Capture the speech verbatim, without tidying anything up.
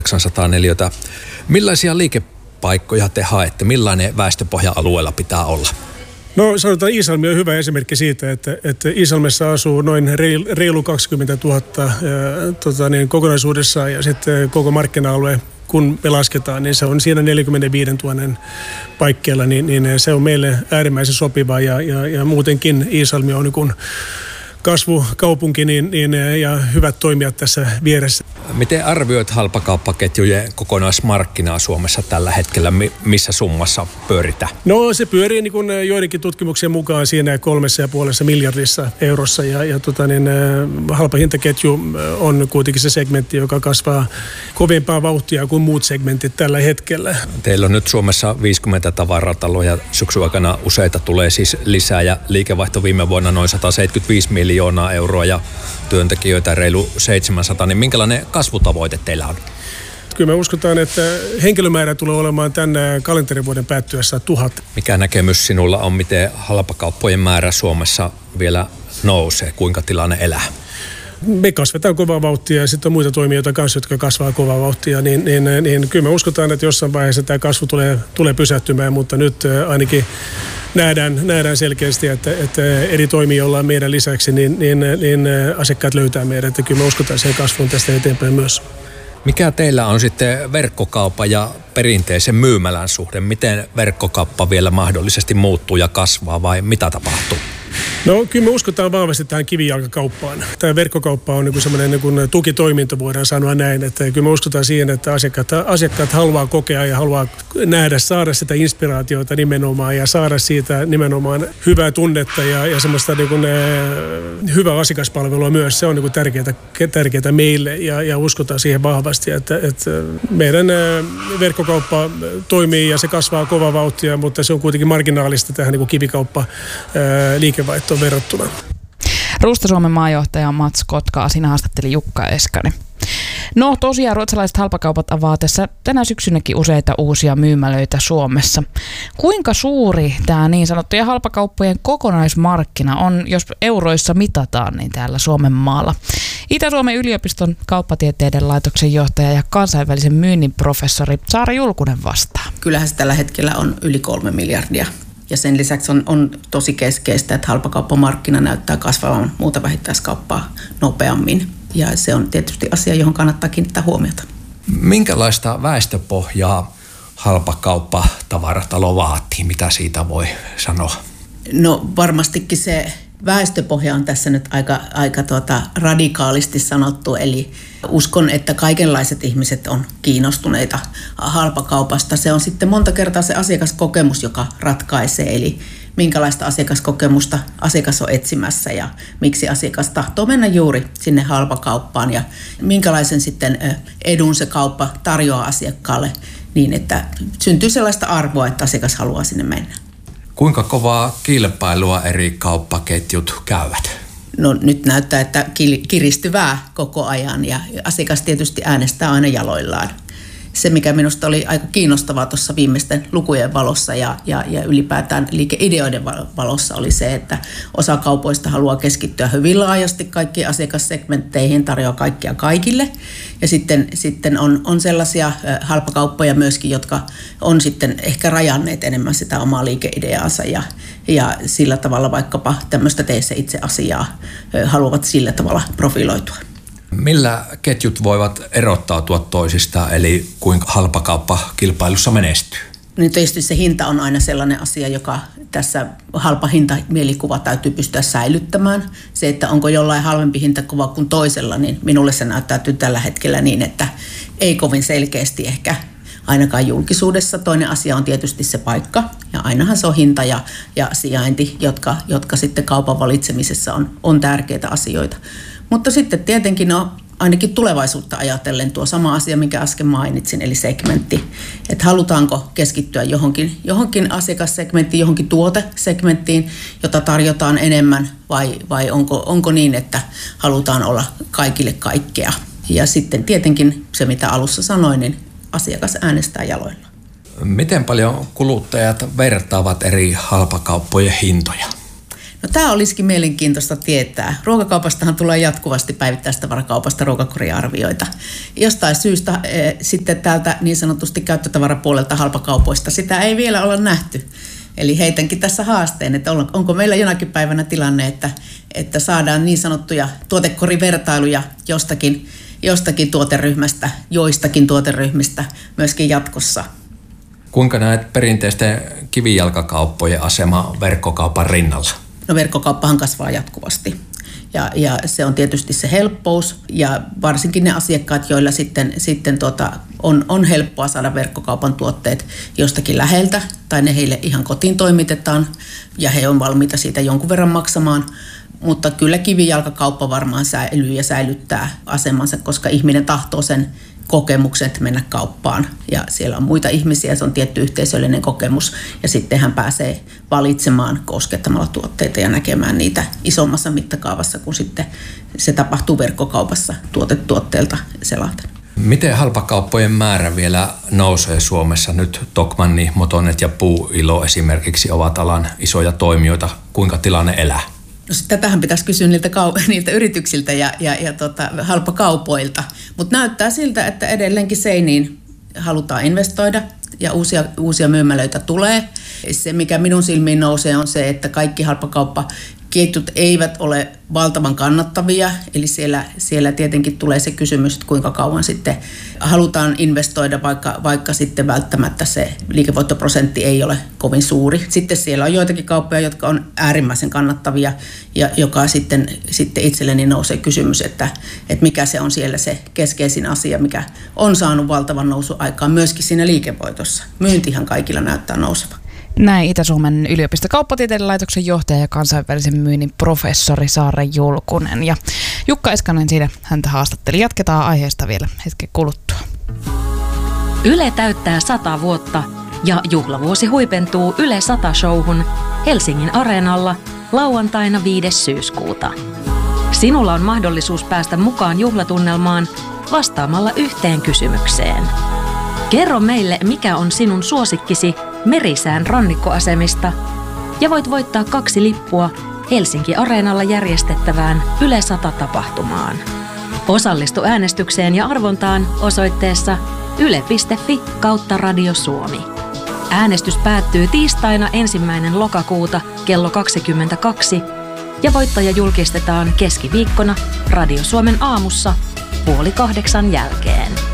kahdeksansataa neliötä. Millaisia liikepaikkoja te haette? Millainen väestöpohja alueella pitää olla? No sanotaan, Iisalmi on hyvä esimerkki siitä, että, että Iisalmessa asuu noin reilu kaksikymmentätuhatta äh, tota niin, kokonaisuudessaan ja sitten koko markkina-alue, kun me lasketaan, niin se on siinä neljäkymmentäviisituhatta paikkeilla, niin, niin se on meille äärimmäisen sopiva ja, ja, ja muutenkin Iisalmi on niin kuin kasvukaupunki niin, niin, ja hyvät toimijat tässä vieressä. Miten arvioit halpakauppaketjujen kokonaismarkkinaa Suomessa tällä hetkellä? Missä summassa pyöritään? No se pyörii niin kuin joidenkin tutkimuksien mukaan siinä kolmessa ja puolessa miljardissa eurossa. Ja, ja tota, niin, halpahintaketju on kuitenkin se segmentti, joka kasvaa kovempaa vauhtia kuin muut segmentit tällä hetkellä. Teillä on nyt Suomessa viisikymmentä tavarataloja. Syksyn aikana useita tulee siis lisää ja liikevaihto viime vuonna noin sata seitsemänkymmentäviisi miljoonaa euroa ja työntekijöitä reilu seitsemänsataa. Niin minkälainen kasvutavoite teillä on? Kyllä me uskotaan, että henkilömäärä tulee olemaan tämän kalenterivuoden päättyessä tuhat. Mikä näkemys sinulla on, miten halpakauppojen määrä Suomessa vielä nousee? Kuinka tilanne elää? Me kasvetaan kovaa vauhtia ja sitten on muita toimijoita kanssa, jotka kasvaa kovaa vauhtia. Niin, niin, niin kyllä me uskotaan, että jossain vaiheessa tämä kasvu tulee, tulee pysähtymään, mutta nyt ainakin nähdään, nähdään selkeästi, että, että eri toimijoilla meidän lisäksi niin, niin, niin asiakkaat löytää meidät. Että kyllä me uskotaan siihen kasvuun tästä eteenpäin myös. Mikä teillä on sitten verkkokauppa ja perinteisen myymälän suhde? Miten verkkokauppa vielä mahdollisesti muuttuu ja kasvaa vai mitä tapahtuu? No kyllä me uskotaan vahvasti tähän kivijalkakauppaan. Tämä verkkokauppa on niin semmoinen niin tukitoiminto, voidaan sanoa näin. Että kyllä me uskotaan siihen, että asiakkaat, asiakkaat haluaa kokea ja haluaa nähdä, saada sitä inspiraatiota nimenomaan ja saada siitä nimenomaan hyvää tunnetta ja, ja semmoista niin kuin, äh, hyvää asiakaspalvelua myös. Se on niin kuin tärkeää, tärkeää meille ja, ja uskotaan siihen vahvasti, että, että meidän äh, verkkokauppa toimii ja se kasvaa kovaa vauhtia, mutta se on kuitenkin marginaalista tähän niin kuin kivikauppa äh, liikevaihtoon verrattuna. Ruusta-Suomen maajohtaja Mats Kotkaa, sinä haastatteli Jukka Eskanen. No tosiaan ruotsalaiset halpakaupat avaa tässä tänä syksynäkin useita uusia myymälöitä Suomessa. Kuinka suuri tämä niin sanottujen halpakauppojen kokonaismarkkina on, jos euroissa mitataan, niin täällä Suomen maalla? Itä-Suomen yliopiston kauppatieteiden laitoksen johtaja ja kansainvälisen myynnin professori Saara Julkunen vastaa. Kyllähän se tällä hetkellä on yli kolme miljardia. Ja sen lisäksi on, on tosi keskeistä, että halpakauppamarkkina näyttää kasvavan muuta vähittäiskauppaa nopeammin. Ja se on tietysti asia, johon kannattaa kiinnittää huomiota. Minkälaista väestöpohjaa halpakauppa-tavaratalo vaatii? Mitä siitä voi sanoa? No varmastikin se väestöpohja on tässä nyt aika, aika tuota radikaalisti sanottu. Eli uskon, että kaikenlaiset ihmiset on kiinnostuneita halpakaupasta. Se on sitten monta kertaa se asiakaskokemus, joka ratkaisee. Eli minkälaista asiakaskokemusta asiakas on etsimässä ja miksi asiakas tahtoo mennä juuri sinne halpakauppaan ja minkälaisen sitten edun se kauppa tarjoaa asiakkaalle niin, että syntyy sellaista arvoa, että asiakas haluaa sinne mennä. Kuinka kovaa kilpailua eri kauppaketjut käyvät? No nyt näyttää, että kiristyvää koko ajan ja asiakas tietysti äänestää aina jaloillaan. Se, mikä minusta oli aika kiinnostavaa tuossa viimeisten lukujen valossa ja, ja, ja ylipäätään liikeideoiden valossa oli se, että osa kaupoista haluaa keskittyä hyvin laajasti kaikkiin asiakassegmentteihin, tarjoaa kaikkia kaikille. Ja sitten, sitten on, on sellaisia halpakauppoja myöskin, jotka on sitten ehkä rajanneet enemmän sitä omaa liikeideaansa ja, ja sillä tavalla vaikkapa tämmöistä tee se itse asiaa haluavat sillä tavalla profiloitua. Millä ketjut voivat erottautua toisistaan, eli kuinka halpakauppa kilpailussa menestyy? Niin tietysti se hinta on aina sellainen asia, joka tässä halpa hintamielikuva täytyy pystyä säilyttämään. Se, että onko jollain halvempi hintakuva kuin toisella, niin minulle se näyttäytyy tällä hetkellä niin, että ei kovin selkeästi ehkä ainakaan julkisuudessa. Toinen asia on tietysti se paikka ja ainahan se on hinta ja, ja sijainti, jotka, jotka sitten kaupan valitsemisessa on, on tärkeitä asioita. Mutta sitten tietenkin no, ainakin tulevaisuutta ajatellen tuo sama asia, minkä äsken mainitsin, eli segmentti. Että halutaanko keskittyä johonkin, johonkin asiakassegmenttiin, johonkin tuotesegmenttiin, jota tarjotaan enemmän, vai, vai onko, onko niin, että halutaan olla kaikille kaikkea. Ja sitten tietenkin se, mitä alussa sanoin, niin asiakas äänestää jaloilla. Miten paljon kuluttajat vertaavat eri halpakauppojen hintoja? No tämä olisikin mielenkiintoista tietää. Ruokakaupastahan tulee jatkuvasti päivittäistavarakaupasta ruokakoriarvioita. Jostain syystä e, sitten täältä niin sanotusti käyttötavarapuolelta halpakaupoista sitä ei vielä olla nähty. Eli heitänkin tässä haasteen, että onko meillä jonakin päivänä tilanne, että, että saadaan niin sanottuja tuotekorivertailuja jostakin, jostakin tuoteryhmästä, joistakin tuoteryhmistä myöskin jatkossa. Kuinka näet perinteisten kivijalkakauppojen asema verkkokaupan rinnalla? No verkkokauppahan kasvaa jatkuvasti. Ja, ja se on tietysti se helppous ja varsinkin ne asiakkaat, joilla sitten, sitten tuota, on, on helppoa saada verkkokaupan tuotteet jostakin läheltä tai ne heille ihan kotiin toimitetaan ja he on valmiita siitä jonkun verran maksamaan. Mutta kyllä kivijalkakauppa varmaan säilyy ja säilyttää asemansa, koska ihminen tahtoo sen kokemukset mennä kauppaan ja siellä on muita ihmisiä, se on tietty yhteisöllinen kokemus ja sitten hän pääsee valitsemaan koskettamalla tuotteita ja näkemään niitä isommassa mittakaavassa, kun sitten se tapahtuu verkkokaupassa tuotetuotteelta selaten. Miten halpakauppojen määrä vielä nousee Suomessa? Nyt Tokmanni, Motonet ja Puuilo esimerkiksi ovat alan isoja toimijoita. Kuinka tilanne elää? No tätähän pitäisi kysyä niiltä, kau- niiltä yrityksiltä ja, ja, ja tota, halpakaupoilta, mutta näyttää siltä, että edelleenkin seiniin halutaan investoida ja uusia, uusia myymälöitä tulee. Se, mikä minun silmiin nousee, on se, että kaikki halpakauppaketjut eivät ole valtavan kannattavia, eli siellä, siellä tietenkin tulee se kysymys, että kuinka kauan sitten halutaan investoida, vaikka, vaikka sitten välttämättä se liikevoittoprosentti ei ole kovin suuri. Sitten siellä on joitakin kauppoja, jotka on äärimmäisen kannattavia, ja joka sitten, sitten itselleni nousee kysymys, että, että mikä se on siellä se keskeisin asia, mikä on saanut valtavan nousun aikaan myöskin siinä liikevoitossa. Myyntihan kaikilla näyttää nouseva. Näin Itä-Suomen yliopiston kauppatieteiden laitoksen johtaja ja kansainvälisen myynnin professori Saara Julkunen. Ja Jukka Eskanen siinä häntä haastatteli. Jatketaan aiheesta vielä hetken kuluttua. Yle täyttää sata vuotta ja juhlavuosi huipentuu Yle sata-showhun Helsingin Areenalla lauantaina viides syyskuuta. Sinulla on mahdollisuus päästä mukaan juhlatunnelmaan vastaamalla yhteen kysymykseen. Kerro meille, mikä on sinun suosikkisi Merisään rannikkoasemista ja voit voittaa kaksi lippua Helsinki Areenalla järjestettävään Yle sata-tapahtumaan. Osallistu äänestykseen ja arvontaan osoitteessa yle piste fi kautta Radio Suomi. Äänestys päättyy tiistaina ensimmäinen lokakuuta kello kaksikymmentäkaksi ja voittaja julkistetaan keskiviikkona Radio Suomen aamussa puoli kahdeksan jälkeen.